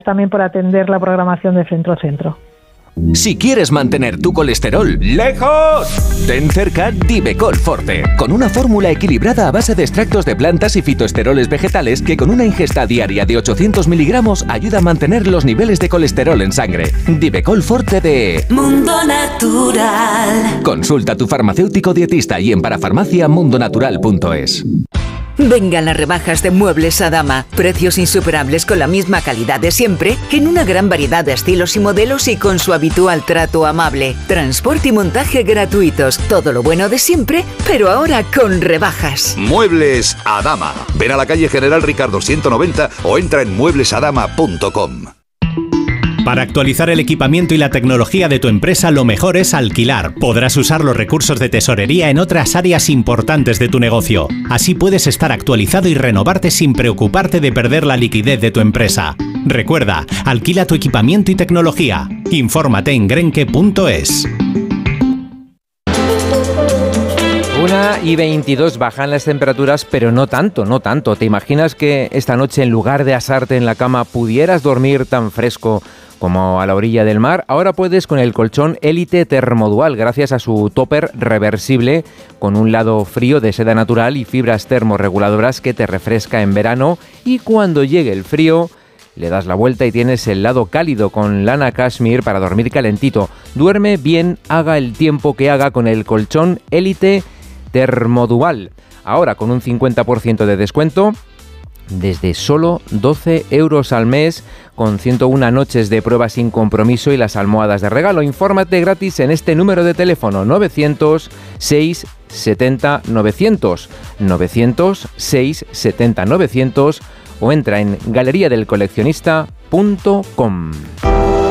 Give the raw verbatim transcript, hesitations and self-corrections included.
también por atender la programación de Centro Centro. Si quieres mantener tu colesterol lejos, ten cerca Divecol Forte, con una fórmula equilibrada a base de extractos de plantas y fitoesteroles vegetales que con una ingesta diaria de ochocientos miligramos ayuda a mantener los niveles de colesterol en sangre. Divecol Forte de Mundo Natural. Consulta a tu farmacéutico dietista y en parafarmacia mundonatural punto es. Vengan las rebajas de Muebles Adama. Precios insuperables con la misma calidad de siempre, en una gran variedad de estilos y modelos y con su habitual trato amable. Transporte y montaje gratuitos. Todo lo bueno de siempre, pero ahora con rebajas. Muebles Adama. Ven a la calle General Ricardo ciento noventa o entra en muebles adama punto com. Para actualizar el equipamiento y la tecnología de tu empresa, lo mejor es alquilar. Podrás usar los recursos de tesorería en otras áreas importantes de tu negocio. Así puedes estar actualizado y renovarte sin preocuparte de perder la liquidez de tu empresa. Recuerda, alquila tu equipamiento y tecnología. Infórmate en grenke punto es. una y veintidós, bajan las temperaturas, pero no tanto, no tanto. ¿Te imaginas que esta noche, en lugar de asarte en la cama, pudieras dormir tan fresco como a la orilla del mar? Ahora puedes con el colchón Elite Thermodual, gracias a su topper reversible con un lado frío de seda natural y fibras termorreguladoras que te refresca en verano, y cuando llegue el frío le das la vuelta y tienes el lado cálido con lana cashmere para dormir calentito. Duerme bien, haga el tiempo que haga, con el colchón Elite Thermodual. Ahora con un cincuenta por ciento de descuento, desde solo doce euros al mes, con ciento una noches de prueba sin compromiso y las almohadas de regalo. Infórmate gratis en este número de teléfono: novecientos seis setenta novecientos, novecientos seis setenta novecientos, o entra en galería del coleccionista punto com.